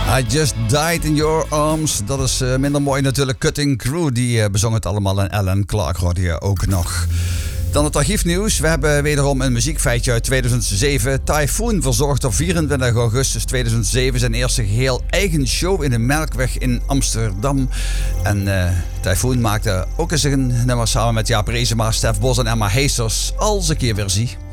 I Just Died in Your Arms. Dat is minder mooi natuurlijk. Cutting Crew, die bezong het allemaal. En Alan Clark hoorde je ook nog. Dan het archiefnieuws. We hebben wederom een muziekfeitje uit 2007. Typhoon verzorgde op 24 augustus 2007 zijn eerste geheel eigen show in de Melkweg in Amsterdam. En Typhoon maakte ook eens een nummer samen met Jaap Reesema, Stef Bos en Emma Heesters als een keer weer zie.